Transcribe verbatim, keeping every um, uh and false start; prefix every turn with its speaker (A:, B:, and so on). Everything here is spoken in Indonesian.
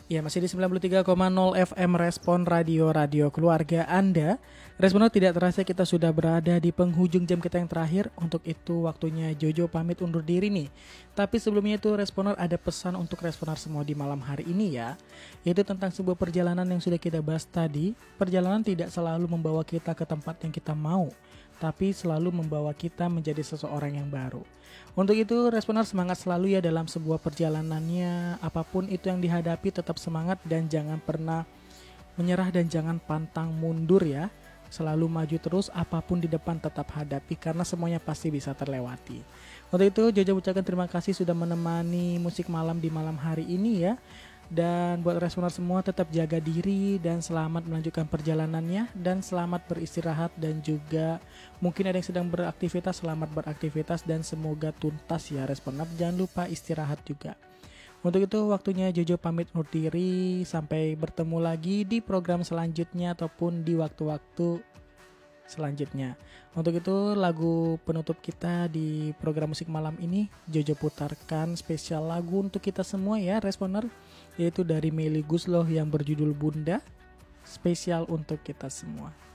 A: Ya, masih di sembilan puluh tiga koma nol F M Respon Radio, radio keluarga Anda. Responer, tidak terasa kita sudah berada di penghujung jam kita yang terakhir. Untuk itu waktunya Jojo pamit undur diri nih. Tapi sebelumnya itu Responer ada pesan untuk Responer semua di malam hari ini ya. Yaitu tentang sebuah perjalanan yang sudah kita bahas tadi. Perjalanan tidak selalu membawa kita ke tempat yang kita mau, tapi selalu membawa kita menjadi seseorang yang baru. Untuk itu Responer semangat selalu ya dalam sebuah perjalanannya. Apapun itu yang dihadapi, tetap semangat dan jangan pernah menyerah dan jangan pantang mundur ya. Selalu maju terus, apapun di depan tetap hadapi karena semuanya pasti bisa terlewati. Untuk itu Jojo ucapkan terima kasih sudah menemani musik malam di malam hari ini ya. Dan buat Responer semua tetap jaga diri dan selamat melanjutkan perjalanannya. Dan selamat beristirahat dan juga mungkin ada yang sedang beraktivitas, selamat beraktivitas dan semoga tuntas ya Responer. Jangan lupa istirahat juga. Untuk itu waktunya Jojo pamit undur diri. Sampai bertemu lagi di program selanjutnya ataupun di waktu-waktu selanjutnya. Untuk itu lagu penutup kita di program musik malam ini Jojo putarkan spesial lagu untuk kita semua ya Responer, yaitu dari Melly Goeslaw yang berjudul Bunda, spesial untuk kita semua.